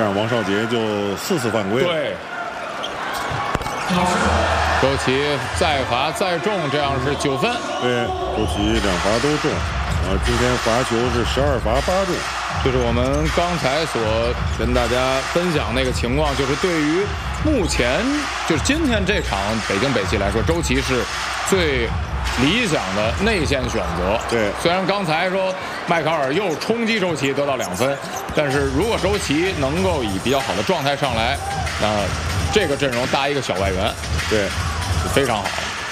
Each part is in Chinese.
样王少杰就4次犯规。 对，周琦再罚再中，这样是9分。 对，周琦2罚都中，今天罚球是12罚8中。 就是我们刚才所跟大家分享那个情况，就是对于目前就是今天这场北京北汽来说，周琦是最理想的内线选择。 对， 虽然刚才说迈卡尔又冲击周琦得到2分，但是如果周琦能够以比较好的状态上来，那这个阵容搭一个小外援， 对， 非常好。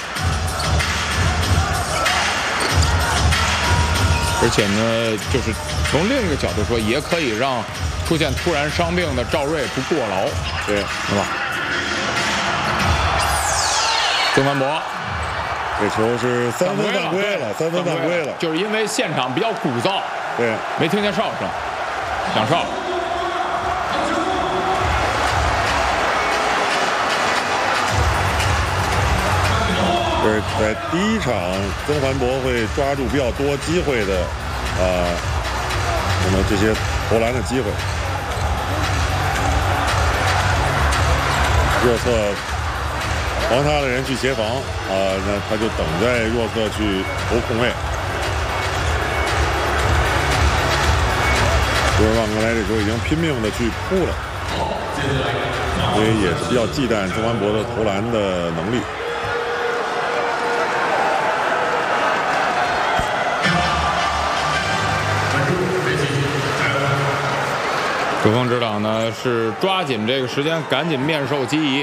而且呢，就是从另一个角度说，也可以让出现突然伤病的赵睿不过劳， 对， 是吧？曾凡博， 这球是3分犯规了，3分犯规了， 就是因为现场比较鼓噪， 对， 没听见哨声，响哨。 就是在第一场，曾凡博会抓住比较多机会的，那么这些投篮的机会。弱侧防他的人去协防，那他就等在弱侧去投空位。罗尔旺刚才这球已经拼命的去扑了，所以也是比较忌惮曾凡博的投篮的能力。 主锋指导呢是抓紧这个时间，赶紧面授机宜。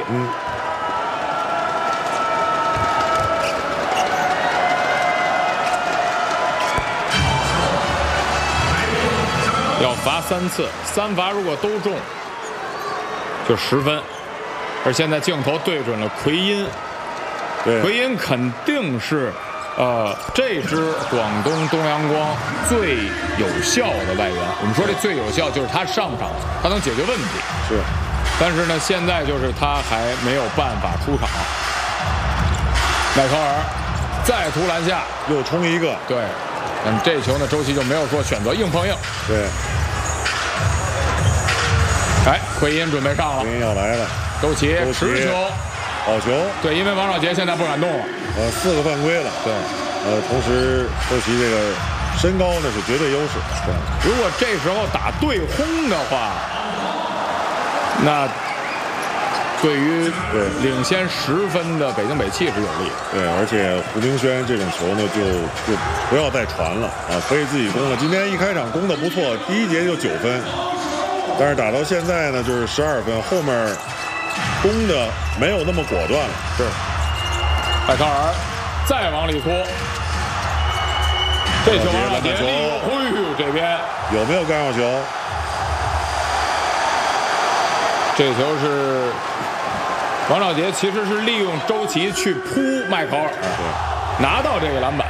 要罚3次，3罚如果都中，就10分。而现在镜头对准了奎因，奎因肯定是。这支广东东阳光最有效的外援，我们说这最有效就是他上场，他能解决问题。 是， 但是呢，现在就是他还没有办法出场。迈考尔再突篮下， 又冲一个。 对，这球呢，周琦就没有说选择硬碰硬。 对。 哎，奎因准备上了， 奎因要来了。 周琦持球。 好球！ 对，因为王少杰现在不敢动了。 4个犯规了。 对， 同时周琦这个身高呢是绝对优势。 对，如果这时候打对轰的话，那对于领先10分的北京北汽是有利。 对，而且胡明轩这种球呢就不要再传了可以自己攻了。今天一开场攻的不错，第1节就9分，但是打到现在呢就是12分，后面。攻的没有那么果断了， 是。迈卡尔再往里拖，这球王少杰，这边有没有干扰球？ 这球是王少杰，其实是利用周琦去扑迈考尔，拿到这个篮板。